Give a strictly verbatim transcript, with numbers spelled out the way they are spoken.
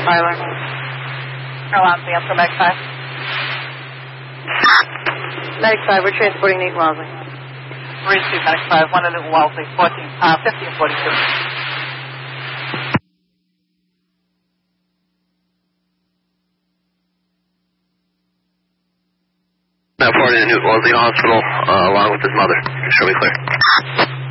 Tyler. Carolina, answer Medic five. Medic five, we're transporting Newton Wellesley. three two, Medic five, one to Newton Wellesley, fourteen, uh, fifty and forty-two. Now forwarding to Newton Wellesley Hospital, uh, along with his mother. Show me clear.